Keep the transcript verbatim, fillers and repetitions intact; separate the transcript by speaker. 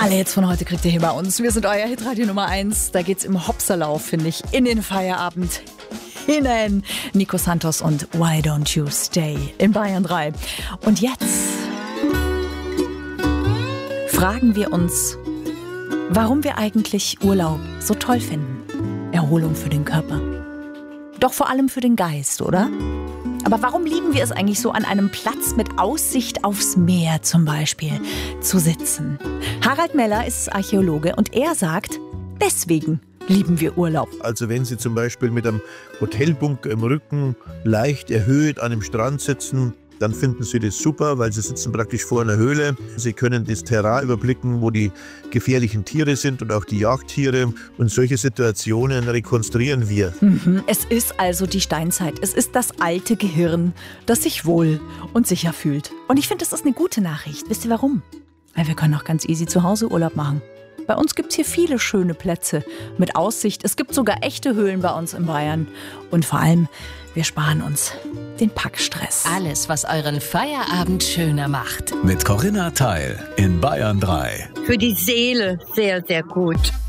Speaker 1: Alle Hits von heute kriegt ihr hier bei uns. Wir sind euer Hitradio Nummer eins. Da geht's im Hopserlauf, finde ich, in den Feierabend hinein. Nico Santos und Why Don't You Stay in Bayern drei. Und jetzt fragen wir uns, warum wir eigentlich Urlaub so toll finden. Erholung für den Körper. Doch vor allem für den Geist, oder? Aber warum lieben wir es eigentlich so, an einem Platz mit Aussicht aufs Meer zum Beispiel zu sitzen? Harald Meller ist Archäologe und er sagt, deswegen lieben wir Urlaub.
Speaker 2: Also wenn Sie zum Beispiel mit einem Hotelbunker im Rücken leicht erhöht an einem Strand sitzen, dann finden Sie das super, weil Sie sitzen praktisch vor einer Höhle. Sie können das Terrain überblicken, wo die gefährlichen Tiere sind und auch die Jagdtiere. Und solche Situationen rekonstruieren wir.
Speaker 1: Mhm. Es ist also die Steinzeit. Es ist das alte Gehirn, das sich wohl und sicher fühlt. Und ich finde, das ist eine gute Nachricht. Wisst ihr warum? Weil wir können auch ganz easy zu Hause Urlaub machen. Bei uns gibt es hier viele schöne Plätze mit Aussicht. Es gibt sogar echte Höhlen bei uns in Bayern. Und vor allem, wir sparen uns den Packstress.
Speaker 3: Alles, was euren Feierabend schöner macht.
Speaker 4: Mit Corinna Teil in Bayern drei.
Speaker 5: Für die Seele sehr, sehr gut.